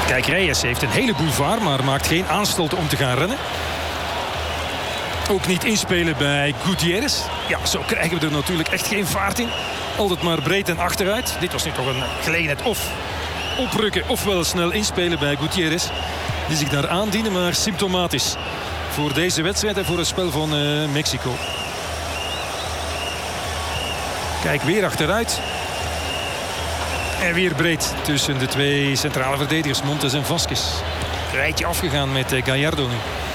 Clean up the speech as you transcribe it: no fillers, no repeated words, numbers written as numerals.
Kijk, Reyes heeft een hele boulevard, maar maakt geen aanstalten om te gaan rennen. Ook niet inspelen bij Gutierrez. Ja, zo krijgen we er natuurlijk echt geen vaart in. Altijd maar breed en achteruit. Dit was nu toch een gelegenheid of oprukken ofwel snel inspelen bij Gutierrez. Die zich daar aandienen, maar symptomatisch voor deze wedstrijd en voor het spel van Mexico. Kijk, weer achteruit. En weer breed tussen de twee centrale verdedigers, Montes en Vasquez. Rijtje afgegaan met Gallardo nu.